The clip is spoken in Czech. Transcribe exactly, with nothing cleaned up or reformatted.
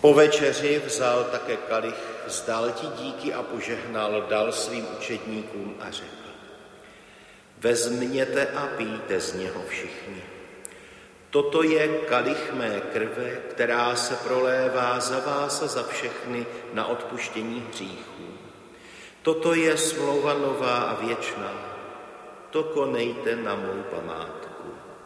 Po večeři vzal také kalich, vzdal ti díky a požehnal, dal svým učedníkům a řekl: Vezměte a pijte z něho všichni. Toto je kalich mé krve, která se prolévá za vás a za všechny na odpuštění hříchů. Toto je smlouva nová a věčná. To konejte na mou památku.